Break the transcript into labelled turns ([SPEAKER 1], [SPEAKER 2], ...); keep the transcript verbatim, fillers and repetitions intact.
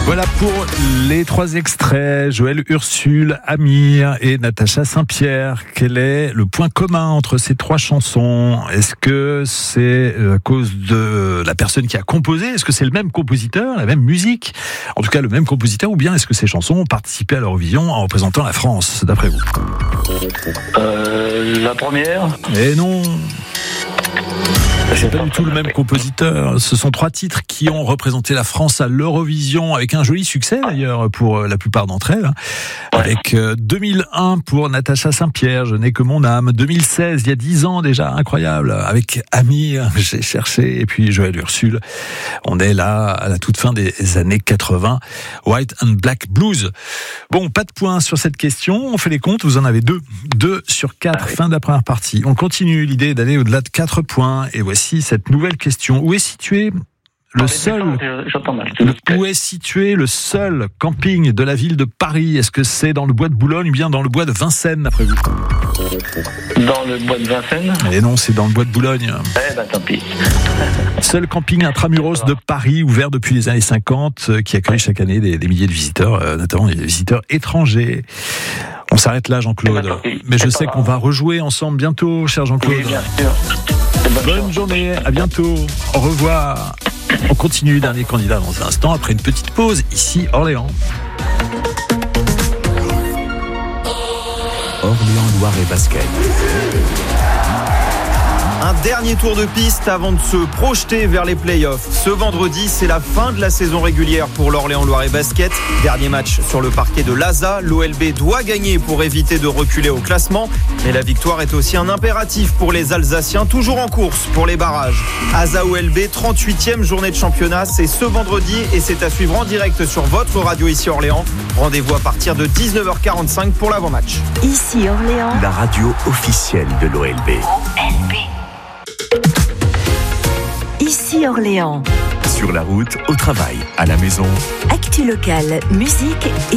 [SPEAKER 1] Voilà pour les trois extraits. Joël Ursule, Amir et Natacha Saint-Pierre. Quel est le point commun entre ces trois chansons? Est-ce que c'est à cause de la personne qui a composé? Est-ce que c'est le même compositeur, la même musique? En tout cas, le même compositeur, ou bien est-ce que ces chansons ont participé à l'Eurovision en représentant la France, d'après vous?
[SPEAKER 2] Euh, la première.
[SPEAKER 1] Eh non. C'est pas du tout le même compositeur. Ce sont trois titres qui ont représenté la France à l'Eurovision, avec un joli succès d'ailleurs pour la plupart d'entre elles. Avec deux mille un pour Natacha Saint-Pierre, Je n'ai que mon âme. deux mille seize, il y a dix ans déjà, incroyable. Avec Amir, J'ai cherché, et puis Joël Ursule. On est là à la toute fin des années quatre-vingts. White and Black Blues. Bon, pas de points sur cette question. On fait les comptes, vous en avez deux. Deux sur quatre, fin de la première partie. On continue, l'idée d'aller au-delà de quatre points. Et voici cette nouvelle question. Où est situé le seul, où est situé le seul camping de la ville de Paris? Est-ce que c'est dans le bois de Boulogne ou bien dans le bois de Vincennes, après vous?
[SPEAKER 2] Dans le bois de Vincennes?
[SPEAKER 1] Et non, c'est dans le bois de Boulogne.
[SPEAKER 2] Eh ben tant pis.
[SPEAKER 1] Seul camping intramuros de Paris, ouvert depuis les années cinquante, qui accueille chaque année des, des milliers de visiteurs, notamment des visiteurs étrangers. On s'arrête là, Jean-Claude. Mais je sais qu'on va rejouer ensemble bientôt, cher Jean-Claude.
[SPEAKER 2] Oui, bien sûr.
[SPEAKER 1] Bonne journée, à bientôt, au revoir. On continue, dernier candidat dans un instant, après une petite pause, ici Orléans.
[SPEAKER 3] Orléans Loire et Basket.
[SPEAKER 4] Un dernier tour de piste avant de se projeter vers les playoffs. Ce vendredi, c'est la fin de la saison régulière pour l'Orléans Loire et Basket. Dernier match sur le parquet de l'A S A. L'O L B doit gagner pour éviter de reculer au classement. Mais la victoire est aussi un impératif pour les Alsaciens, toujours en course pour les barrages. A S A-O L B, trente-huitième journée de championnat. C'est ce vendredi et c'est à suivre en direct sur votre radio ici Orléans. Rendez-vous à partir de dix-neuf heures quarante-cinq pour l'avant-match.
[SPEAKER 5] Ici Orléans,
[SPEAKER 3] la radio officielle de l'O L B.
[SPEAKER 5] O L B. Ici Orléans.
[SPEAKER 3] Sur la route, au travail, à la maison.
[SPEAKER 5] Actu locale, musique